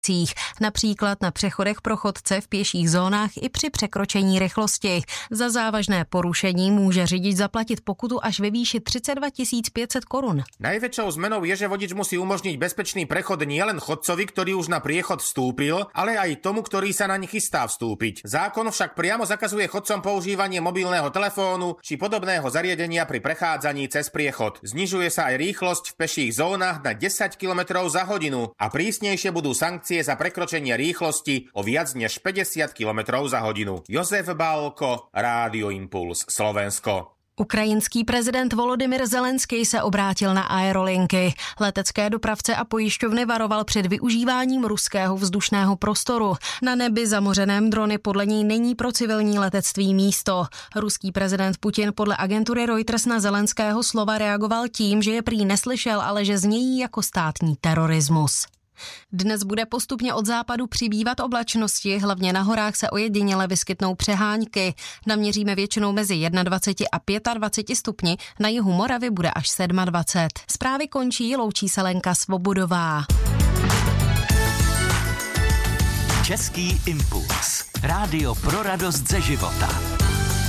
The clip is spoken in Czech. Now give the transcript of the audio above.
například na přechodech pro chodce v pěších zónách i při překročení rychlosti. Za závažné porušení může řidič zaplatit pokutu až ve výši 32 500 korun. Najväčšou zmenou je, že vodič musí umožniť bezpečný prechod nielen chodcovi, ktorý už na priechod vstúpil, ale aj tomu, ktorý sa naň chystá vstúpiť. Zákon však priamo zakazuje chodcom používanie mobilného telefónu či podobného zariadenia pri prechádzaní cez priechod. Znižuje sa aj rýchlosť v peších zónach na 10 km za hodinu a prísnejšie budú sankcie za prekročenie rýchlosti o viac než 50 km za hodinu. Jozef Bálko, Rádio Impuls, Slovensko. Ukrajinský prezident Volodymyr Zelenský se obrátil na aerolinky. Letecké dopravce a pojišťovny varoval před využíváním ruského vzdušného prostoru. Na nebi zamořeném drony podle něj není pro civilní letectví místo. Ruský prezident Putin podle agentury Reuters na Zelenského slova reagoval tím, že je prý neslyšel, ale že znějí jako státní terorismus. Dnes bude postupně od západu přibývat oblačnosti, hlavně na horách se ojediněle vyskytnou přehánky. Naměříme většinou mezi 21 a 25 stupni, na jihu Moravy bude až 27. Zprávy končí, loučí se Lenka Svobodová. Český impuls. Rádio pro radost ze života.